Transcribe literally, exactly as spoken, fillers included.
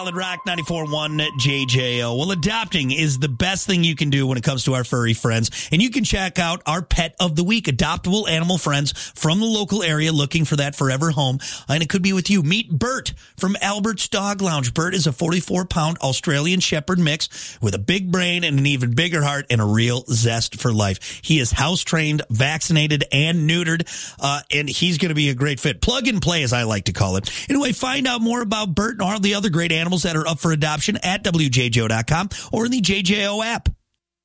Solid Rock ninety-four point one J J O. Well, adopting is the best thing you can do when it comes to our furry friends. And you can check out our Pet of the Week, adoptable animal friends from the local area looking for that forever home. And it could be with you. Meet Bert from Albert's Dog Lounge. Bert is a forty-four pound Australian Shepherd mix with a big brain and an even bigger heart and a real zest for life. He is house-trained, vaccinated, and neutered, uh, and he's going to be a great fit. Plug and play, as I like to call it. Anyway, find out more about Bert and all the other great animals that are up for adoption at W J J O dot com or in the J J O app.